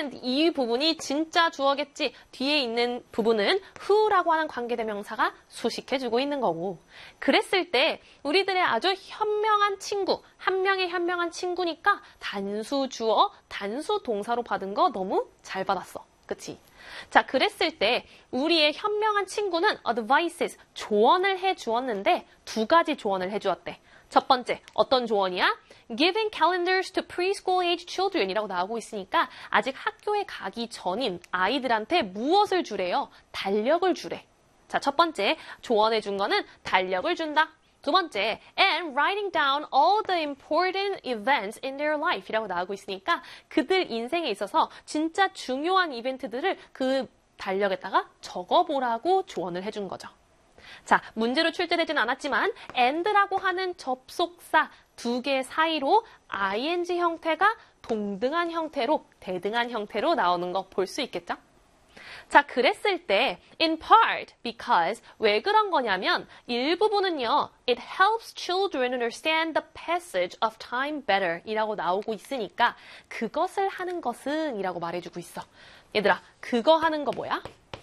and 이 부분이 진짜 주어겠지. 뒤에 있는 부분은 who라고 하는 관계대명사가 수식해주고 있는 거고. 그랬을 때 우리들의 아주 현명한 친구, 한 명의 현명한 친구니까 단수 주어, 단수 동사로 받은 거 너무 잘 받았어. 그치? 자, 그랬을 때 우리의 현명한 친구는 advices, 조언을 해주었는데 두 가지 조언을 해주었대. 첫 번째, 어떤 조언이야? Giving calendars to preschool age children 이라고 나오고 있으니까 아직 학교에 가기 전인 아이들한테 무엇을 주래요? 달력을 주래. 자, 첫 번째, 조언해 준 거는 달력을 준다. 두 번째, and writing down all the important events in their life 이라고 나오고 있으니까 그들 인생에 있어서 진짜 중요한 이벤트들을 그 달력에다가 적어보라고 조언을 해준 거죠. 자, 문제로 출제되진 않았지만 and라고 하는 접속사 두 개 사이로 ing 형태가 동등한 형태로, 대등한 형태로 나오는 거 볼 수 있겠죠? 자, 그랬을 때 in part because 왜 그런 거냐면 일부분은요 it helps children understand the passage of time better 이라고 나오고 있으니까 그것을 하는 것은 이라고 말해주고 있어. 얘들아, 그거 하는 거 뭐야?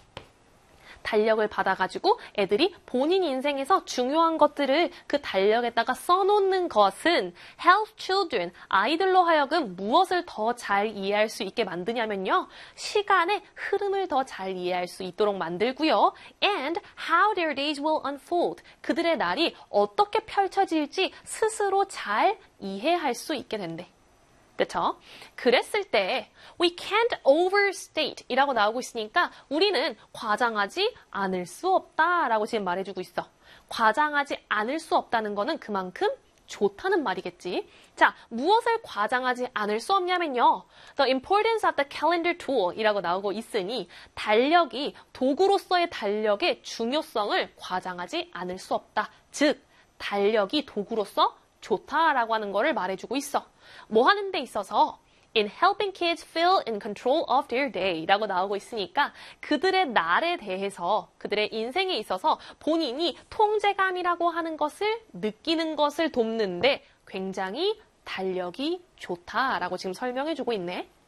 달력을 받아가지고 애들이 본인 인생에서 중요한 것들을 그 달력에다가 써놓는 것은 help children, 아이들로 하여금 무엇을 더 잘 이해할 수 있게 만드냐면요. 시간의 흐름을 더 잘 이해할 수 있도록 만들고요. And how their days will unfold, 그들의 날이 어떻게 펼쳐질지 스스로 잘 이해할 수 있게 된대. 그쵸? 그랬을 때 we can't overstate 이라고 나오고 있으니까 우리는 과장하지 않을 수 없다라고 지금 말해주고 있어. 과장하지 않을 수 없다는 거는 그만큼 좋다는 말이겠지. 자, 무엇을 과장하지 않을 수 없냐면요. The importance of the calendar tool 이라고 나오고 있으니 달력이 도구로서의 달력의 중요성을 과장하지 않을 수 없다. 즉, 달력이 도구로서 좋다라고 하는 거를 말해주고 있어. 뭐 하는 데 있어서 in helping kids feel in control of their day 라고 나오고 있으니까 그들의 날에 대해서 그들의 인생에 있어서 본인이 통제감이라고 하는 것을 느끼는 것을 돕는데 굉장히 달력이 좋다라고 지금 설명해주고 있네.